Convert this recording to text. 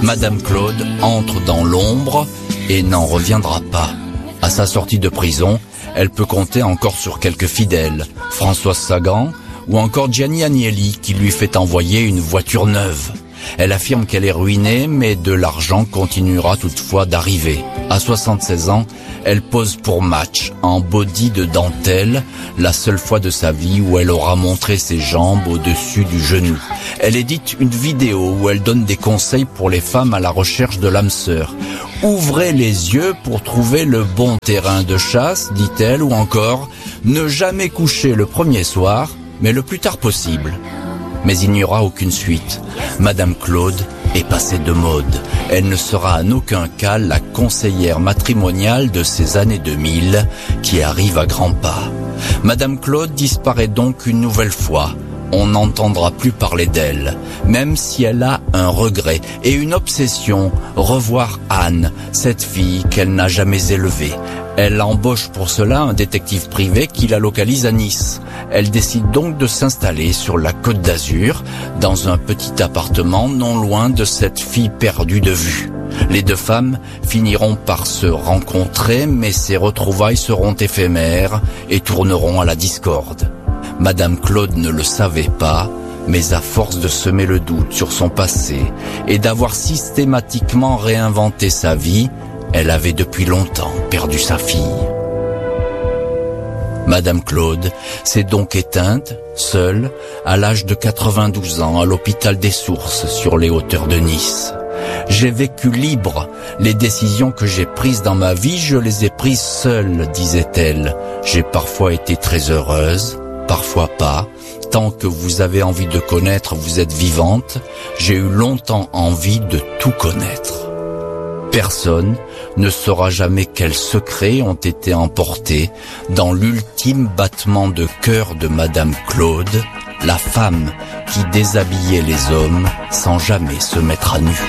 Madame Claude entre dans l'ombre et n'en reviendra pas. À sa sortie de prison, elle peut compter encore sur quelques fidèles, Françoise Sagan ou encore Gianni Agnelli qui lui fait envoyer une voiture neuve. Elle affirme qu'elle est ruinée, mais de l'argent continuera toutefois d'arriver. À 76 ans, elle pose pour Match en body de dentelle, la seule fois de sa vie où elle aura montré ses jambes au-dessus du genou. Elle édite une vidéo où elle donne des conseils pour les femmes à la recherche de l'âme sœur. Ouvrez les yeux pour trouver le bon terrain de chasse, dit-elle, ou encore ne jamais coucher le premier soir, mais le plus tard possible. Mais il n'y aura aucune suite. Madame Claude est passée de mode. Elle ne sera en aucun cas la conseillère matrimoniale de ces années 2000 qui arrivent à grands pas. Madame Claude disparaît donc une nouvelle fois. On n'entendra plus parler d'elle, même si elle a un regret et une obsession, revoir Anne, cette fille qu'elle n'a jamais élevée. Elle embauche pour cela un détective privé qui la localise à Nice. Elle décide donc de s'installer sur la Côte d'Azur, dans un petit appartement non loin de cette fille perdue de vue. Les deux femmes finiront par se rencontrer, mais ces retrouvailles seront éphémères et tourneront à la discorde. Madame Claude ne le savait pas, mais à force de semer le doute sur son passé et d'avoir systématiquement réinventé sa vie, elle avait depuis longtemps perdu sa fille. Madame Claude s'est donc éteinte, seule, à l'âge de 92 ans, à l'hôpital des Sources, sur les hauteurs de Nice. J'ai vécu libre. Les décisions que j'ai prises dans ma vie, je les ai prises seule, disait-elle. J'ai parfois été très heureuse, parfois pas. Tant que vous avez envie de connaître, vous êtes vivante. J'ai eu longtemps envie de tout connaître. Personne ne saura jamais quels secrets ont été emportés dans l'ultime battement de cœur de Madame Claude, la femme qui déshabillait les hommes sans jamais se mettre à nu.